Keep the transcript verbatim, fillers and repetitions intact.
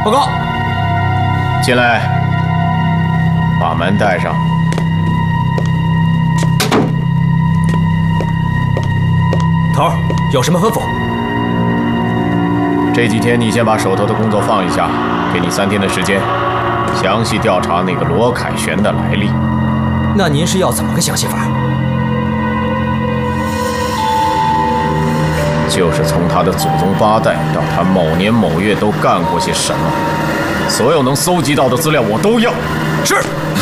报告。 进来，把门带上。 头儿，有什么吩咐？ 这几天你先把手头的工作放一下，给你三天的时间，详细调查那个罗凯旋的来历。 那您是要怎么个详细法？ 就是从他的祖宗八代到他某年某月都干过些什么，所有能搜集到的资料我都要。 是。